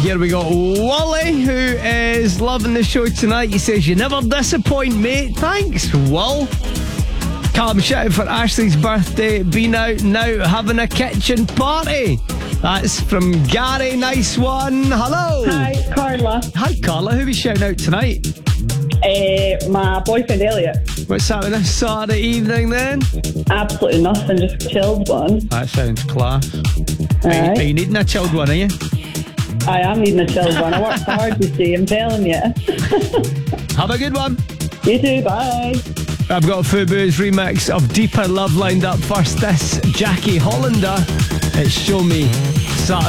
here we got Wally, who is loving the show tonight. He says, you never disappoint, mate. Thanks, Will. Callum, shout out for Ashley's birthday. Been out now having a kitchen party. That's from Gary. Nice one. Hello. Hi, Carla. Hi, Carla. Who are we shouting out tonight? My boyfriend Elliot. What's happening this Saturday evening then? Absolutely nothing, just chilled one. That sounds class. Right. Are you needing a chilled one, are you? I am needing a chilled one. I worked hard, you see, I'm telling you. Have a good one. You too, bye. I've got a Fubu's remix of Deeper Love lined up first. This Jackie Hollander. It's Show Me.